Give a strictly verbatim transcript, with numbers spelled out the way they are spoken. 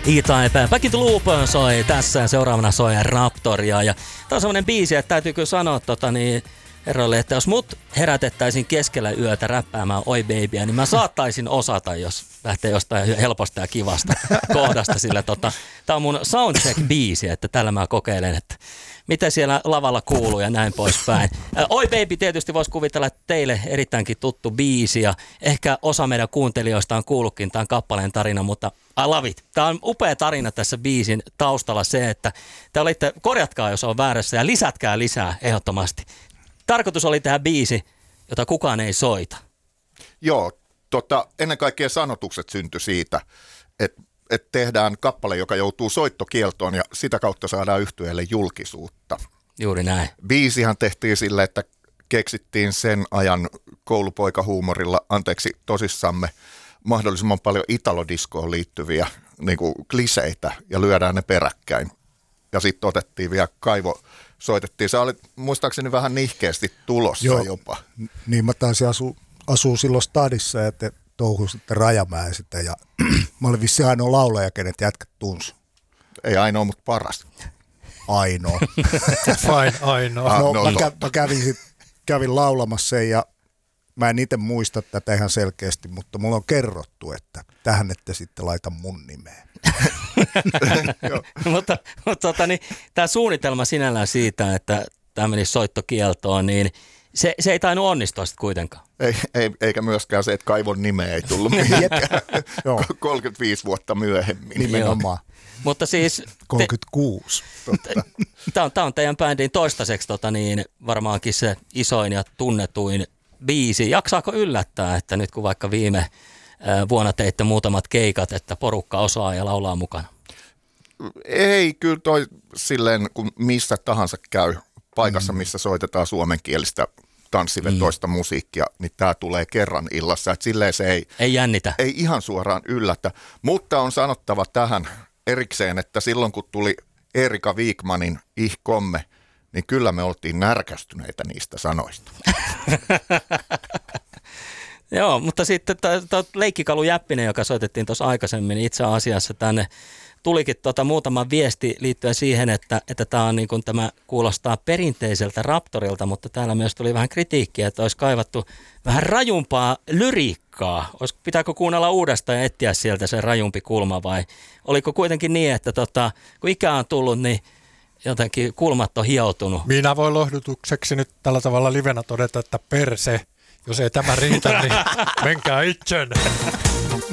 E-Type, Back in the Loop soi tässä, seuraavana soi Raptoria. Ja tää on semmonen biisi, että täytyy kyllä sanoa tota niin, herroille, että jos mut herätettäisiin keskellä yötä räppäämään Oi Babyä, niin mä saattaisin osata, jos lähtee jostain helposta ja kivasta kohdasta. Sillä tota, tää on mun soundcheck-biisi, että tällä mä kokeilen, että mitä siellä lavalla kuuluu ja näin poispäin. Oi Baby tietysti voisi kuvitella, että teille erittäinkin tuttu biisi ja ehkä osa meidän kuuntelijoista on kuullutkin tämän kappaleen tarina, mutta I love it. Tämä on upea tarina tässä biisin taustalla se, että te olitte, korjatkaa jos on väärässä ja lisätkää lisää ehdottomasti. Tarkoitus oli tehdä biisi, jota kukaan ei soita. Joo, tota, ennen kaikkea sanotukset syntyi siitä, että että tehdään kappale, joka joutuu soittokieltoon ja sitä kautta saadaan yhtyeelle julkisuutta. Juuri näin. Biisihän tehtiin sille, että keksittiin sen ajan koulupoikahuumorilla, anteeksi tosissamme, mahdollisimman paljon italodiskoon liittyviä niin kuin kliseitä ja lyödään ne peräkkäin. Ja sitten otettiin vielä kaivo, soitettiin. Sä olit muistaakseni vähän nihkeästi tulossa Joo. jopa. Niin mä taisin asua, asua silloin stadissa ja te touhuin sitten Rajamäen sitä ja mä olin vissiin ainoa laulaja, kenet jätkät tunsi. Ei ainoa, mutta paras. Ainoa. Fine, ainoa. No, no, mä, no. kä- mä kävin, sit, kävin laulamassa sen ja mä en itse muista tätä ihan selkeästi, mutta mulla on kerrottu, että tähän ette sitten laita mun nimeä. mutta mutta tota, niin, tämä suunnitelma sinällään siitä, että tämä menisi soittokieltoon, niin se, se ei tainnut onnistua sitten kuitenkaan. Ei, ei, eikä myöskään se, että kaivon nimeä ei tullut kolmekymmentäviisi vuotta myöhemmin. Nimenomaan. Mutta siis kolmekymmentäkuusi. Tämä on, on teidän bändin toistaiseksi tota niin, varmaankin se isoin ja tunnetuin biisi. Jaksaako yllättää, että nyt kun vaikka viime vuonna teitte muutamat keikat, että porukka osaa ja laulaa mukana? Ei, kyllä toi silleen, kun missä tahansa käy paikassa, missä soitetaan suomenkielistä tanssivetoista mm. musiikkia, niin tämä tulee kerran illassa. Et silleen se ei, ei jännitä. Ei ihan suoraan yllätä, mutta on sanottava tähän erikseen, että silloin kun tuli Erika Wikmanin Ich komme, niin kyllä me oltiin närkästyneitä niistä sanoista. Joo, mutta sitten tuo Leikkikalu Jäppinen, joka soitettiin tuossa aikaisemmin, niin itse asiassa tänne tulikin tuota muutama viesti liittyen siihen, että, että tämä, on niin kuin, tämä kuulostaa perinteiseltä Raptorilta, mutta täällä myös tuli vähän kritiikkiä, että olisi kaivattu vähän rajumpaa lyriikkaa. Olis, pitääkö kuunnella uudestaan ja etsiä sieltä se rajumpi kulma vai oliko kuitenkin niin, että tota, kun ikä on tullut, niin jotenkin kulmat on hioutunut? Minä voin lohdutukseksi nyt tällä tavalla livenä todeta, että perse, jos ei tämä riitä, niin menkää itsen.